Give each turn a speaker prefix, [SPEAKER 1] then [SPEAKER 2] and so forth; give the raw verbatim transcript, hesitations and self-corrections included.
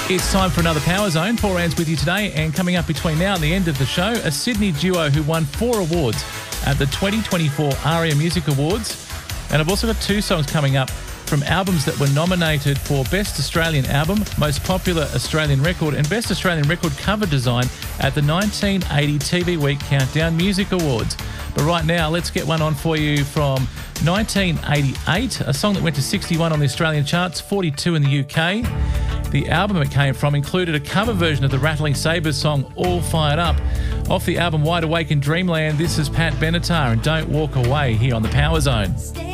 [SPEAKER 1] It's time for another Power Zone. Four Ands with you today, and coming up between now and the end of the show, a Sydney duo who won four awards at the twenty twenty-four ARIA Music Awards. And I've also got two songs coming up from albums that were nominated for Best Australian Album, Most Popular Australian Record and Best Australian Record Cover Design at the nineteen eighty T V Week Countdown Music Awards. But right now, let's get one on for you from nineteen eighty-eight, a song that went to sixty-one on the Australian charts, forty-two in the U K. The album it came from included a cover version of the Rattling Sabres song All Fired Up. Off the album Wide Awake in Dreamland, this is Pat Benatar and Don't Walk Away here on the Power Zone.